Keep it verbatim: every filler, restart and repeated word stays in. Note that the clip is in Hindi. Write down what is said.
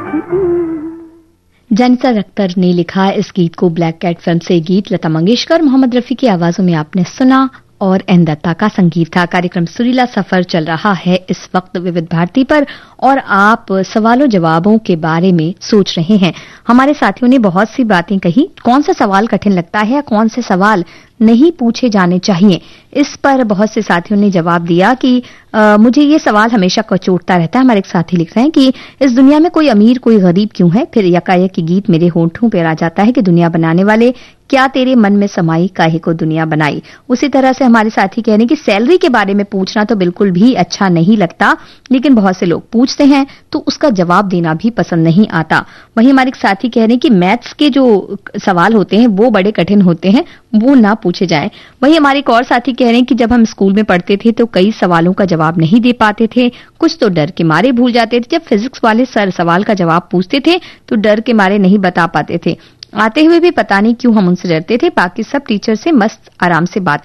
जानिसा अख्तर ने लिखा इस गीत को। ब्लैक कैट फिल्म से गीत लता मंगेशकर, मोहम्मद रफी की आवाजों में आपने सुना और एन दत्ता का संगीत था। कार्यक्रम सुरीला सफर चल रहा है इस वक्त विविध भारती पर और आप सवालों जवाबों के बारे में सोच रहे हैं। हमारे साथियों ने बहुत सी बातें कही। कौन सा सवाल कठिन लगता है या कौन से सवाल नहीं पूछे जाने चाहिए, इस पर बहुत से साथियों ने जवाब दिया कि आ, मुझे ये सवाल हमेशा कचोटता रहता है। हमारे एक साथी लिख रहे हैं कि इस दुनिया में कोई अमीर कोई गरीब क्यों है। फिर यकायक गीत मेरे होंठों पर आ जाता है कि दुनिया बनाने वाले क्या तेरे मन में समाई काहे को दुनिया बनाई। उसी तरह से हमारे साथी कह रहे हैं कि सैलरी के बारे में पूछना तो बिल्कुल भी अच्छा नहीं लगता, लेकिन बहुत से लोग पूछते हैं तो उसका जवाब देना भी पसंद नहीं आता। वहीं हमारे एक साथी कह रहे हैं कि मैथ्स के जो सवाल होते हैं वो बड़े कठिन होते हैं, वो ना पूछे जाएं। वहीं हमारे एक और साथी कह रहे हैं कि जब हम स्कूल में पढ़ते थे तो कई सवालों का जवाब नहीं दे पाते थे, कुछ तो डर के मारे भूल जाते थे। जब फिजिक्स वाले सर सवाल का जवाब पूछते थे तो डर के मारे नहीं बता पाते थे, आते हुए भी पता नहीं क्यों हम उनसे डरते थे। बाकी सब टीचर से मस्त आराम से बात